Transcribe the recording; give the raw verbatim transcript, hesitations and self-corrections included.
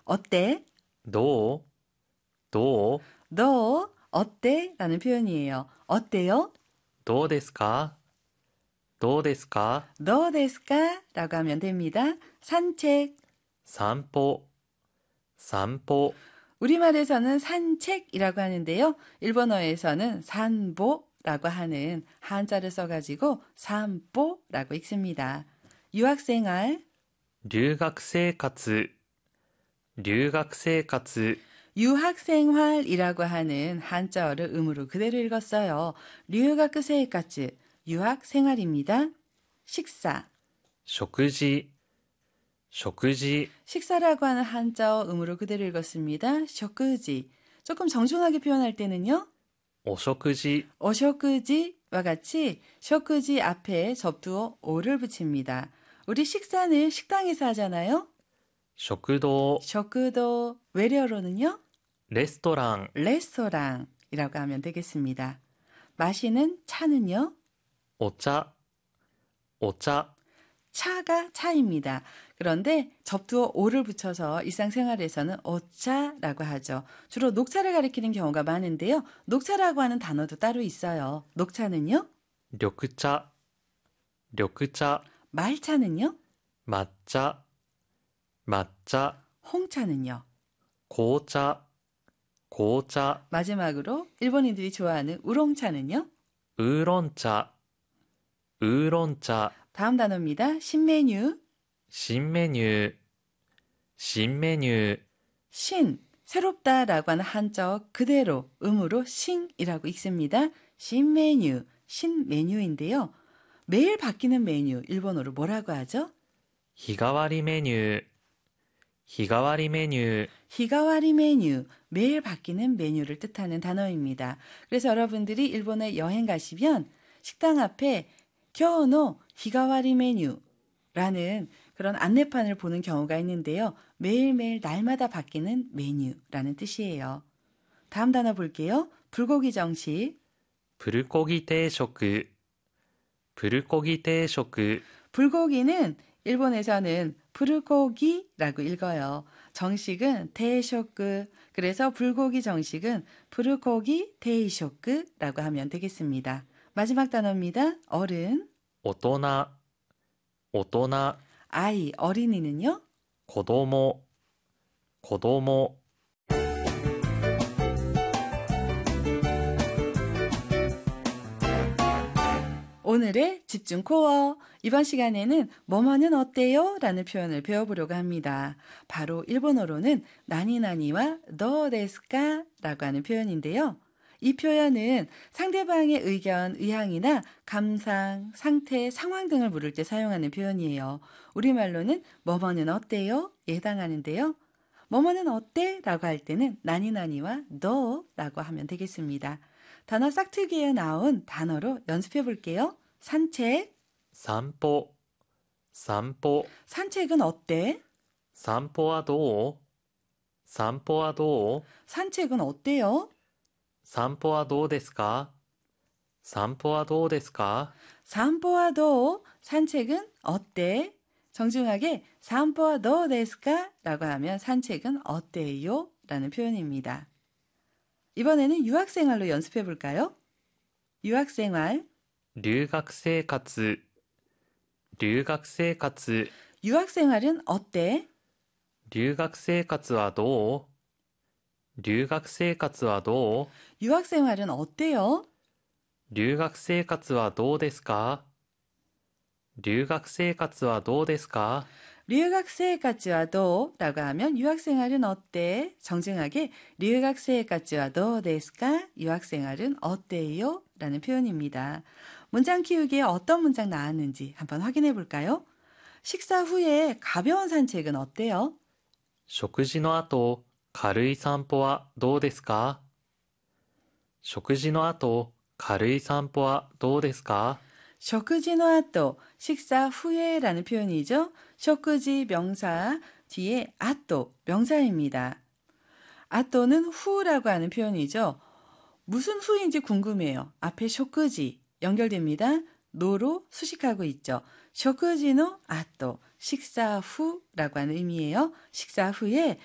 어때? どうどう 너 어때? 라는 표현이에요. 어때요? どうですかどうですか 너 데스까? 라고 하면 됩니다. 산책. 散歩散歩 우리말에서는 산책이라고 하는데요. 일본어에서는 산보라고 하는 한자를 써가지고 산보라고 읽습니다. 유학생활, 留学生活留学生活 유학생활이라고 하는 한자어를 음으로 그대로 읽었어요. 류가크세이까츠 유학생활입니다. 식사, 食事食事 식사라고 하는 한자어 음으로 그대로 읽었습니다. 쇼크지. 조금 정중하게 표현할 때는요. お食事 어쇼크지와 같이 쇼크지 앞에 접두어 오를 붙입니다. 우리 식사는 식당에서 하잖아요. 食堂 쇼크도 외래어로는요. レストラン 레스토랑이라고 하면 되겠습니다. 마시는 차는요. お茶お茶 차가 차입니다. 그런데 접두어 오를 붙여서 일상생활에서는 오차라고 하죠. 주로 녹차를 가리키는 경우가 많은데요. 녹차라고 하는 단어도 따로 있어요. 녹차는요? 緑茶緑茶 말차는요? 抹茶抹茶 홍차는요? 紅茶紅茶 마지막으로 일본인들이 좋아하는 우롱차는요? ウーロン茶ウーロン茶 다음 단어입니다. 신메뉴, 新メニュー新メニュー 신, 새롭다라고 하는 한자어 그대로 음으로 신이라고 읽습니다. 신메뉴, 신메뉴인데요. 매일 바뀌는 메뉴, 일본어로 뭐라고 하죠? 日替わりメニュー日替わりメニュー 히가와리 메뉴, 매일 바뀌는 메뉴를 뜻하는 단어입니다. 그래서 여러분들이 일본에 여행 가시면 식당 앞에 겨우노 히가와리 메뉴라는 그런 안내판을 보는 경우가 있는데요. 매일매일 날마다 바뀌는 메뉴라는 뜻이에요. 다음 단어 볼게요. 불고기 정식. プルコギ定食プルコギ定食 불고기는 일본에서는 부르고기라고 읽어요. 정식은 테이쇼크. 그래서 불고기 정식은 부르고기 테이쇼크라고 하면 되겠습니다. 마지막 단어입니다. 어른, 大人大人 아이, 어린이는요? 子供子供 오늘의 집중 코어. 이번 시간에는 뭐뭐는 어때요? 라는 표현을 배워보려고 합니다. 바로 일본어로는 나니나니와 너 데스까? 라고 하는 표현인데요. 이 표현은 상대방의 의견, 의향이나 감상, 상태, 상황 등을 물을 때 사용하는 표현이에요. 우리말로는 뭐뭐는 어때요? 에 해당하는데요. 뭐뭐는 어때? 라고 할 때는 나니나니와 너 라고 하면 되겠습니다. 단어 싹트기에 나온 단어로 연습해 볼게요. 산책. 散歩散歩 산책은 어때? 散歩はどう散歩はどう 산책은 어때요? 散歩はどうですか散歩はどうですか 산보와 도 산책은 어때? 정중하게 산보와 도 데스까? 라고 하면 산책은 어때요? 라는 표현입니다. 이번에는 유학생활로 연습해 볼까요? 유학생활. 留学生活留学生活 유학생활은 어때? 留学生活はどう留学生活はどう 유학생활은 어때요? 留学生活はどうですか留学生活はどうですか留学生活はどう? 라고 하면 유학생활은 어때? 정중하게留学生活はどうですか? 유학생활은 어때요? 라는 표현입니다. 문장 키우기에 어떤 문장 나왔는지 한번 확인해 볼까요? 식사 후에 가벼운 산책은 어때요? 食事の後軽い散歩はどうですか食事の後軽い散歩はどうですか 쇼크지노아또 식사 후에라는 표현이죠. 쇼크지 명사 뒤에 아또 명사입니다. 아또는 후라고 하는 표현이죠. 무슨 후인지 궁금해요. 앞에 쇼크지 연결됩니다. 노로 수식하고 있죠. 쇼크지노 아또 식사 후라고 하는 의미예요. 식사 후에